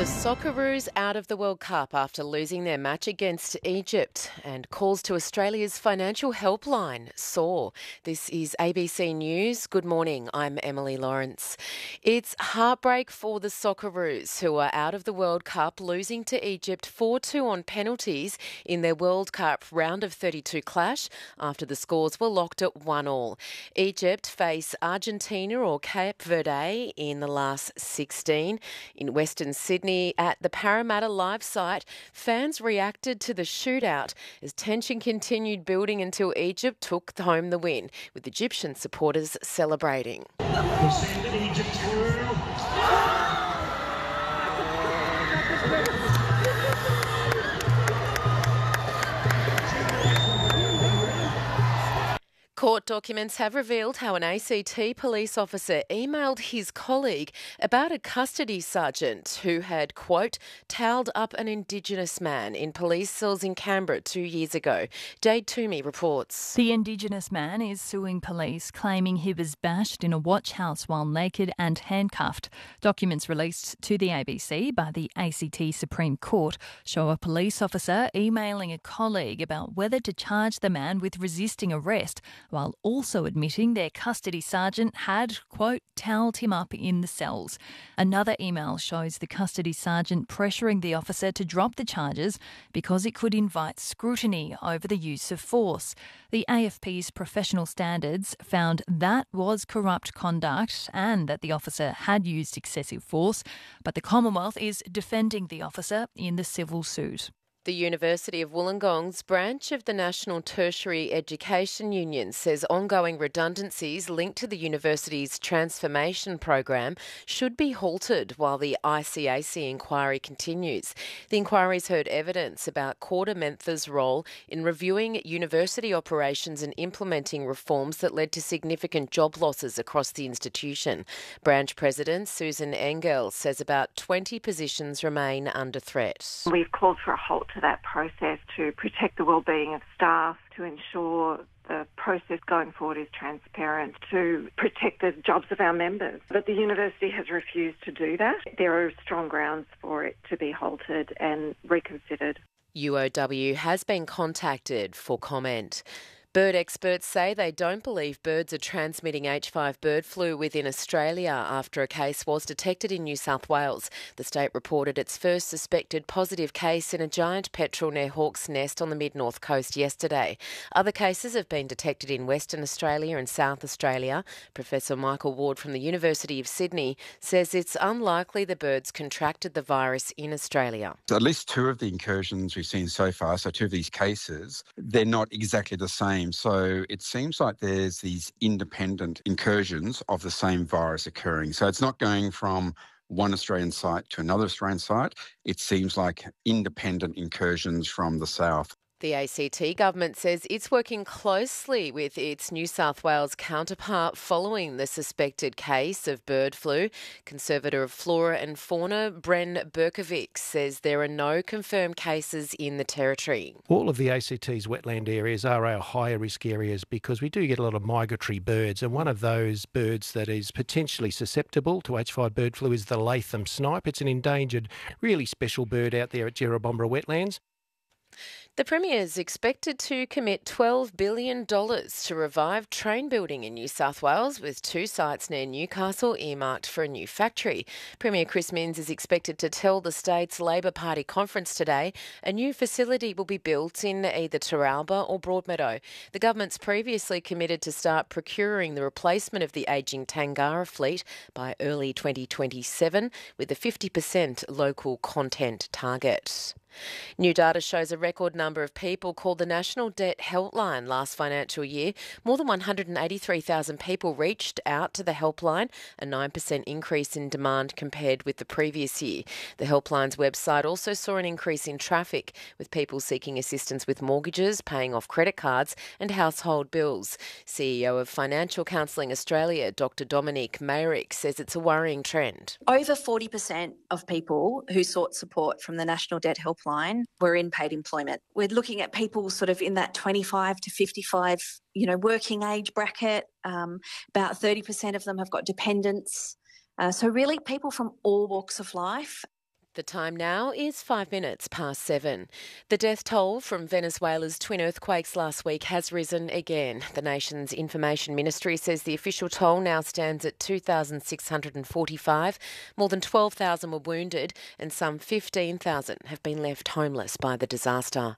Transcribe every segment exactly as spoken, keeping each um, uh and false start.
The Socceroos out of the World Cup after losing their match against Egypt, and calls to Australia's financial helpline soar. This is A B C News. Good morning, I'm Emily Lawrence. It's heartbreak for the Socceroos, who are out of the World Cup, losing to Egypt four two on penalties in their World Cup round of thirty-two clash after the scores were locked at one all. Egypt face Argentina or Cape Verde in the last sixteen. In Western Sydney, at the Parramatta live site, fans reacted to the shootout as tension continued building until Egypt took home the win, with Egyptian supporters celebrating. We'll send Egypt through. Court documents have revealed how an A C T police officer emailed his colleague about a custody sergeant who had, quote, towelled up an Indigenous man in police cells in Canberra two years ago. Jade Toomey reports. The Indigenous man is suing police, claiming he was bashed in a watch house while naked and handcuffed. Documents released to the A B C by the A C T Supreme Court show a police officer emailing a colleague about whether to charge the man with resisting arrest, while also admitting their custody sergeant had, quote, towelled him up in the cells. Another email shows the custody sergeant pressuring the officer to drop the charges because it could invite scrutiny over the use of force. The A F P's professional standards found that was corrupt conduct and that the officer had used excessive force, but the Commonwealth is defending the officer in the civil suit. The University of Wollongong's branch of the National Tertiary Education Union says ongoing redundancies linked to the university's transformation program should be halted while the I C A C inquiry continues. The inquiry's heard evidence about KordaMentha's role in reviewing university operations and implementing reforms that led to significant job losses across the institution. Branch President Susan Engel says about twenty positions remain under threat. We've called for a halt to that process to protect the well-being of staff, to ensure the process going forward is transparent, to protect the jobs of our members. But the university has refused to do that. There are strong grounds for it to be halted and reconsidered. U O W has been contacted for comment. Bird experts say they don't believe birds are transmitting H five bird flu within Australia after a case was detected in New South Wales. The state reported its first suspected positive case in a giant petrel near Hawke's Nest on the mid-north coast yesterday. Other cases have been detected in Western Australia and South Australia. Professor Michael Ward from the University of Sydney says it's unlikely the birds contracted the virus in Australia. So at least two of the incursions we've seen so far, so two of these cases, they're not exactly the same. So it seems like there's these independent incursions of the same virus occurring. So it's not going from one Australian site to another Australian site. It seems like independent incursions from the south. The A C T government says it's working closely with its New South Wales counterpart following the suspected case of bird flu. Conservator of Flora and Fauna, Bren Berkovic, says there are no confirmed cases in the territory. All of the A C T's wetland areas are our higher risk areas because we do get a lot of migratory birds, and one of those birds that is potentially susceptible to H five bird flu is the Latham snipe. It's an endangered, really special bird out there at Jerrabomberra wetlands. The Premier is expected to commit twelve billion dollars to revive train building in New South Wales, with two sites near Newcastle earmarked for a new factory. Premier Chris Minns is expected to tell the state's Labor Party conference today a new facility will be built in either Teralba or Broadmeadow. The government's previously committed to start procuring the replacement of the ageing Tangara fleet by early twenty twenty-seven, with a fifty percent local content target. New data shows a record number of people called the National Debt Helpline last financial year. More than one hundred eighty-three thousand people reached out to the helpline, a nine percent increase in demand compared with the previous year. The helpline's website also saw an increase in traffic, with people seeking assistance with mortgages, paying off credit cards and household bills. C E O of Financial Counselling Australia, Doctor Dominique Mayrick, says it's a worrying trend. Over forty percent of people who sought support from the National Debt Helpline were in paid employment. We're looking at people sort of in that twenty-five to fifty-five, you know, working age bracket. Um, about thirty percent of them have got dependents. Uh, so really people from all walks of life. The time now is five minutes past seven. The death toll from Venezuela's twin earthquakes last week has risen again. The nation's information ministry says the official toll now stands at two thousand six hundred forty-five. More than twelve thousand were wounded and some fifteen thousand have been left homeless by the disaster.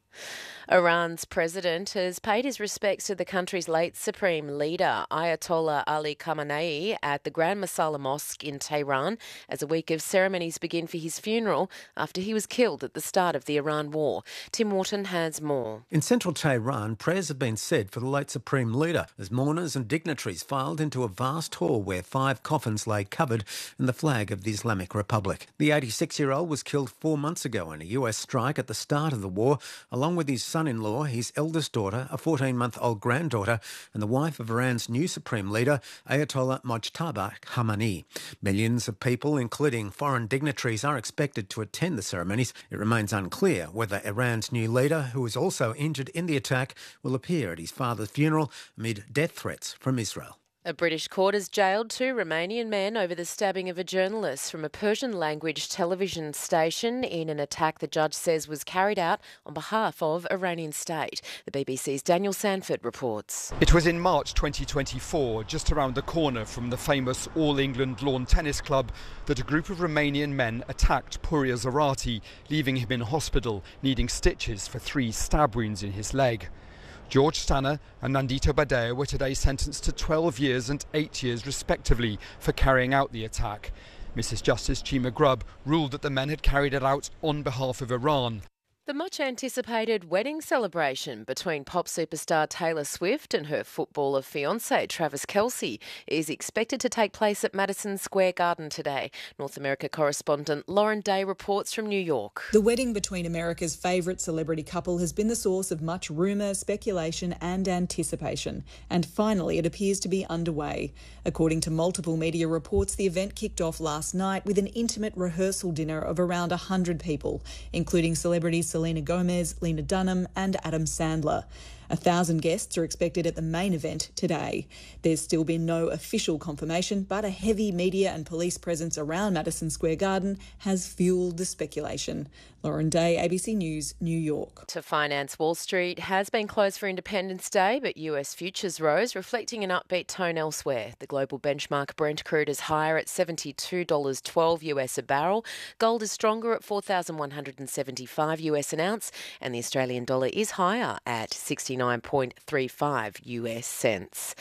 Iran's president has paid his respects to the country's late supreme leader, Ayatollah Ali Khamenei, at the Grand Masala Mosque in Tehran as a week of ceremonies begin for his funeral after he was killed at the start of the Iran war. Tim Wharton has more. In central Tehran, prayers have been said for the late supreme leader as mourners and dignitaries filed into a vast hall where five coffins lay covered in the flag of the Islamic Republic. The eighty-six-year-old was killed four months ago in a U S strike at the start of the war, along with his son-in-law, his eldest daughter, a fourteen-month-old granddaughter, and the wife of Iran's new supreme leader, Ayatollah Mojtaba Khamenei. Millions of people, including foreign dignitaries, are expected to attend the ceremonies. It remains unclear whether Iran's new leader, who was also injured in the attack, will appear at his father's funeral amid death threats from Israel. A British court has jailed two Romanian men over the stabbing of a journalist from a Persian-language television station in an attack the judge says was carried out on behalf of Iranian state. The B B C's Daniel Sanford reports. It was in March twenty twenty-four, just around the corner from the famous All England Lawn Tennis Club, that a group of Romanian men attacked Puria Zarate, leaving him in hospital, needing stitches for three stab wounds in his leg. George Stanner and Nandita Badea were today sentenced to twelve years and eight years respectively for carrying out the attack. Missus Justice Chima Grubb ruled that the men had carried it out on behalf of Iran. The much-anticipated wedding celebration between pop superstar Taylor Swift and her footballer fiancé Travis Kelce is expected to take place at Madison Square Garden today. North America correspondent Lauren Day reports from New York. The wedding between America's favourite celebrity couple has been the source of much rumour, speculation and anticipation. And finally, it appears to be underway. According to multiple media reports, the event kicked off last night with an intimate rehearsal dinner of around one hundred people, including celebrities Selena Gomez, Lena Dunham and Adam Sandler. A thousand guests are expected at the main event today. There's still been no official confirmation, but a heavy media and police presence around Madison Square Garden has fuelled the speculation. Lauren Day, A B C News, New York. To finance, Wall Street has been closed for Independence Day, but U S futures rose, reflecting an upbeat tone elsewhere. The global benchmark Brent crude is higher at seventy-two dollars twelve U S a barrel. Gold is stronger at four thousand one hundred seventy-five U S an ounce, and the Australian dollar is higher at sixty-nine point three five U S cents.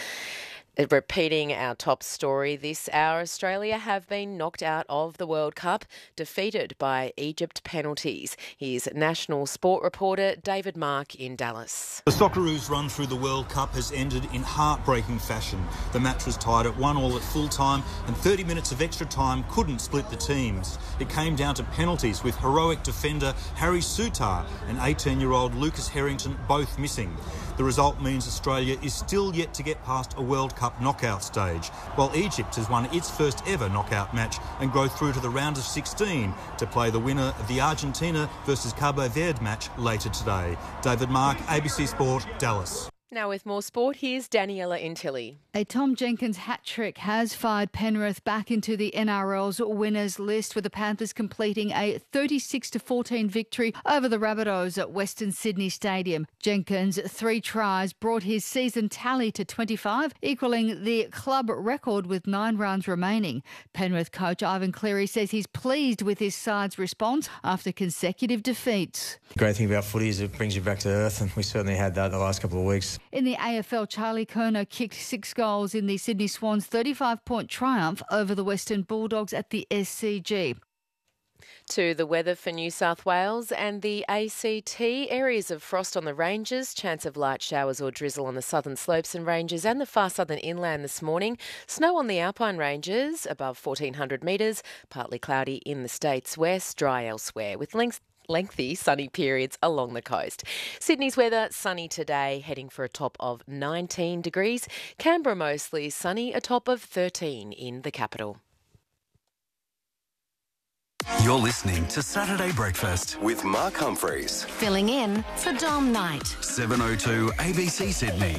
Repeating our top story this hour, Australia have been knocked out of the World Cup, defeated by Egypt penalties. Here's national sport reporter David Mark in Dallas. The Socceroos' run through the World Cup has ended in heartbreaking fashion. The match was tied at one all at full time, and thirty minutes of extra time couldn't split the teams. It came down to penalties, with heroic defender Harry Sutar and eighteen-year-old Lucas Harrington both missing. The result means Australia is still yet to get past a World Cup knockout stage, while Egypt has won its first ever knockout match and go through to the round of sixteen to play the winner of the Argentina versus Cabo Verde match later today. David Mark, A B C Sport, Dallas. Now with more sport, here's Daniela Intilli. A Tom Jenkins hat-trick has fired Penrith back into the N R L's winners list, with the Panthers completing a thirty-six to fourteen victory over the Rabbitohs at Western Sydney Stadium. Jenkins' three tries brought his season tally to twenty-five, equalling the club record with nine rounds remaining. Penrith coach Ivan Cleary says he's pleased with his side's response after consecutive defeats. The great thing about footy is it brings you back to earth, and we certainly had that the last couple of weeks. In the A F L, Charlie Curnow kicked six goals in the Sydney Swans' thirty-five point triumph over the Western Bulldogs at the S C G. To the weather for New South Wales and the A C T. Areas of frost on the ranges, chance of light showers or drizzle on the southern slopes and ranges and the far southern inland this morning. Snow on the Alpine ranges above fourteen hundred metres, partly cloudy in the states west, dry elsewhere with lengths lengthy sunny periods along the coast. Sydney's weather, sunny today, heading for a top of nineteen degrees. Canberra mostly sunny, a top of thirteen in the capital. You're listening to Saturday Breakfast with Mark Humphreys. Filling in for Dom Knight. seven oh two A B C Sydney.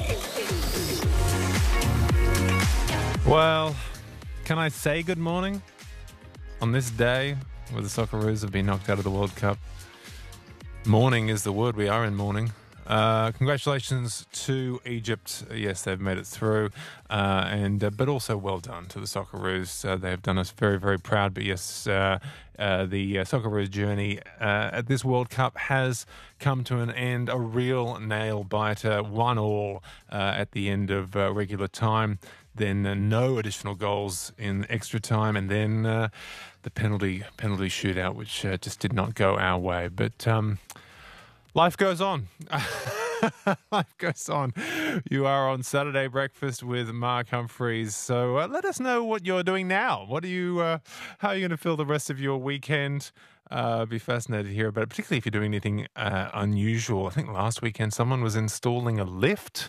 Well, can I say good morning? on this day where the Socceroos have been knocked out of the World Cup. Mourning is the word. We are in mourning. Uh, congratulations to Egypt. Yes, they've made it through, uh, and uh, but also well done to the Socceroos. Uh, they have done us very, very proud. But yes, uh, uh, the uh, Socceroos journey uh, at this World Cup has come to an end. A real nail biter, one all uh, at the end of uh, regular time. Then uh, no additional goals in extra time, and then uh, the penalty penalty shootout, which uh, just did not go our way. But um, life goes on. Life goes on. You are on Saturday Breakfast with Mark Humphreys. So uh, let us know what you're doing now. What are you? Uh, how are you going to fill the rest of your weekend? Uh, I'd be fascinated to hear about it, particularly if you're doing anything uh, unusual. I think last weekend someone was installing a lift.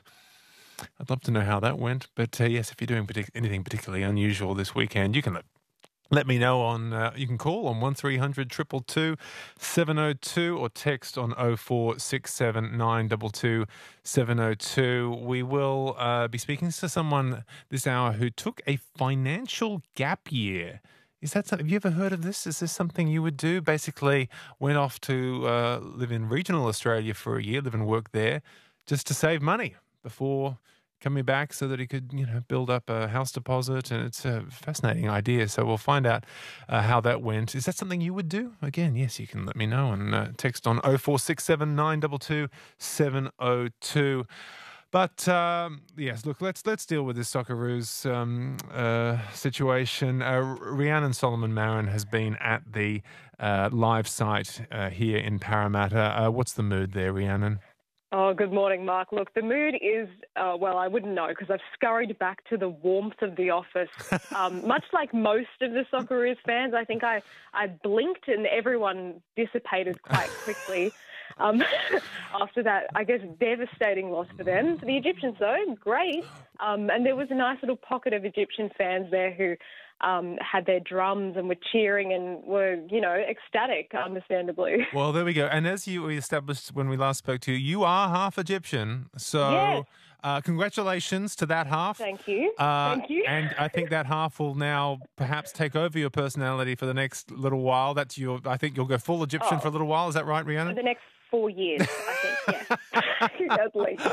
I'd love to know how that went. But uh, yes, if you're doing partic- anything particularly unusual this weekend, you can let, let me know on, uh, you can call on one three hundred two two two seven oh two or text on oh four six seven nine two two seven oh two. We will uh, be speaking to someone this hour who took a financial gap year. Is that something, have you ever heard of this? Is this something you would do? Basically went off to uh, live in regional Australia for a year, live and work there, just to save money before coming back so that he could, you know, build up a house deposit. And it's a fascinating idea. So we'll find out uh, how that went. Is that something you would do? Again, yes, you can let me know and uh, text on oh four six seven nine two two seven oh two. But um, yes, look, let's let's deal with this Socceroos um, uh, situation. Uh, Rhiannon Solomon Marin has been at the uh, live site uh, here in Parramatta. Uh, what's the mood there, Rhiannon? Oh, good morning, Mark. Look, the mood is, uh, well, I wouldn't know because I've scurried back to the warmth of the office. Um, much like most of the Socceroos fans, I think I, I blinked and everyone dissipated quite quickly. Um, after that, I guess, devastating loss for them. For the Egyptians, though, great. Um, and there was a nice little pocket of Egyptian fans there who um, had their drums and were cheering and were, you know, ecstatic, understandably. Well, there we go. And as you established when we last spoke to you, you are half Egyptian. So yes. uh, congratulations to that half. Thank you. Uh, Thank you. And I think that half will now perhaps take over your personality for the next little while. That's your. I think you'll go full Egyptian Oh. for a little while. Is that right, Rhiannon? For the next four years, I think, yes. At least.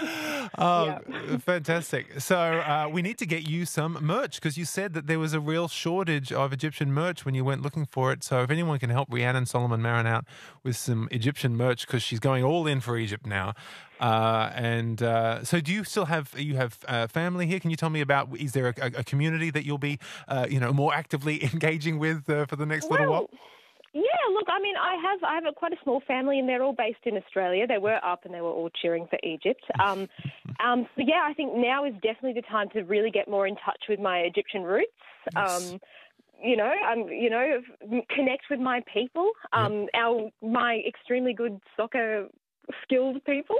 Oh, Yeah. fantastic. So uh, we need to get you some merch because you said that there was a real shortage of Egyptian merch when you went looking for it. So if anyone can help Rhiannon Solomon Marin out with some Egyptian merch because she's going all in for Egypt now. Uh, and uh, so do you still have, you have uh, family here? Can you tell me about, is there a, a community that you'll be, uh, you know, more actively engaging with uh, for the next Well, little while? Yeah, look, I mean, I have I have a, quite a small family, and they're all based in Australia. They were up, and they were all cheering for Egypt. Um, um, so yeah, I think now is definitely the time to really get more in touch with my Egyptian roots. Yes. Um, you know, um, you know, connect with my people. Um, our my extremely good soccer skilled people.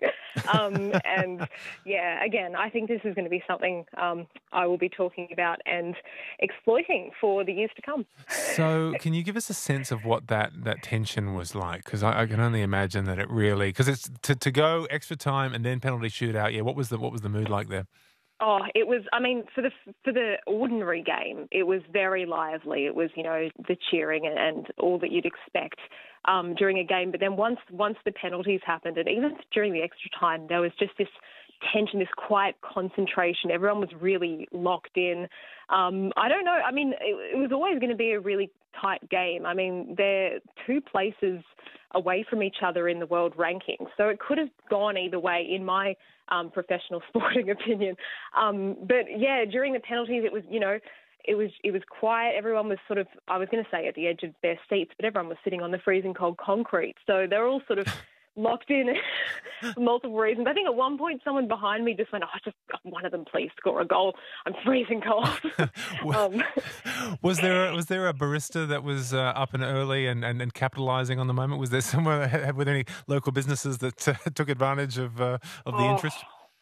um, and yeah, again, I think this is going to be something um, I will be talking about and exploiting for the years to come. So can you give us a sense of what that, that tension was like? Because I, I can only imagine that it really, because it's to, to go extra time and then penalty shootout. Yeah, what was the what was the mood like there? Oh, it was, I mean, for the for the ordinary game, it was very lively. It was, you know, the cheering and, and all that you'd expect um, during a game. But then once once the penalties happened, and even during the extra time, there was just this tension, this quiet concentration. Everyone was really locked in. Um, I don't know. I mean, it, it was always going to be a really tight game. I mean, they're two places away from each other in the world rankings. So it could have gone either way in my um, professional sporting opinion. Um, but yeah, during the penalties, it was, you know, it was it was quiet. Everyone was sort of, I was going to say at the edge of their seats, but everyone was sitting on the freezing cold concrete. So they're all sort of locked in for multiple reasons. I think at one point someone behind me just went, oh, just one of them please score a goal. I'm freezing cold. um, was there a, was there a barista that was uh, up and early and, and, and capitalising on the moment? Was there somewhere, were there any local businesses that uh, took advantage of uh, of the oh, interest?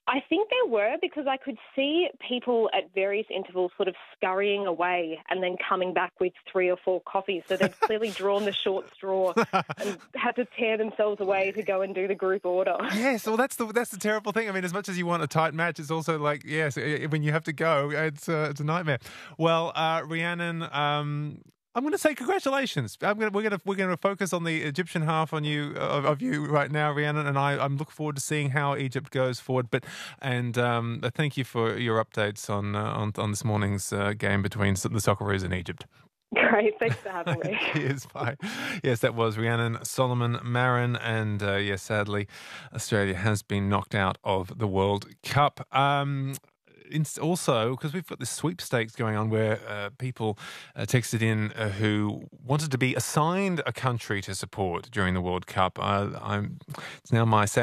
I think there were, because I could see people at various intervals sort of scurrying away and then coming back with three or four coffees. So they'd clearly drawn the short straw and had to tear themselves away to go and do the group order. Yes, well, that's the that's the terrible thing. I mean, as much as you want a tight match, it's also like, yes, when you have to go, it's uh, it's a nightmare. Well, uh, Rhiannon, um, I'm going to say congratulations. I'm going to, we're going to we're going to focus on the Egyptian half on you of, of you right now, Rhiannon, and I. I'm looking forward to seeing how Egypt goes forward. But and um, thank you for your updates on uh, on, on this morning's uh, game between the Socceroos and Egypt. Great, thanks for having me. Yes, bye. Yes, that was Rhiannon Solomon Marin, and uh, yes, sadly, Australia has been knocked out of the World Cup. Um, Also, because we've got this sweepstakes going on where uh, people uh, texted in uh, who wanted to be assigned a country to support during the World Cup. Uh, I'm, it's now my